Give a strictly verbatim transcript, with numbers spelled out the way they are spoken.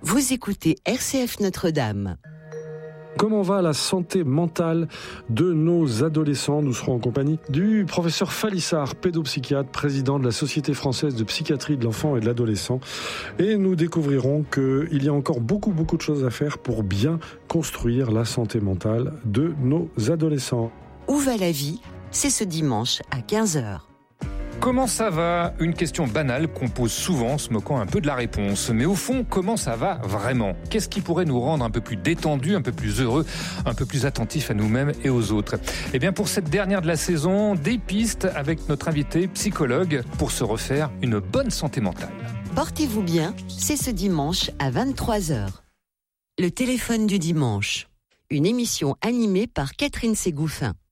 Vous écoutez R C F Notre-Dame. Comment va la santé mentale de nos adolescents ? Nous serons en compagnie du professeur Falissard, pédopsychiatre, président de la Société française de psychiatrie de l'enfant et de l'adolescent. Et nous découvrirons qu'il y a encore beaucoup, beaucoup de choses à faire pour bien construire la santé mentale de nos adolescents. Où va la vie ? C'est ce dimanche à quinze heures. Comment ça va ? Une question banale qu'on pose souvent, se moquant un peu de la réponse. Mais au fond, comment ça va vraiment ? Qu'est-ce qui pourrait nous rendre un peu plus détendus, un peu plus heureux, un peu plus attentifs à nous-mêmes et aux autres ? Eh bien, pour cette dernière de la saison, des pistes avec notre invité psychologue pour se refaire une bonne santé mentale. Portez-vous bien, c'est ce dimanche à vingt-trois heures. Le téléphone du dimanche. Une émission animée par Catherine Ségouffin.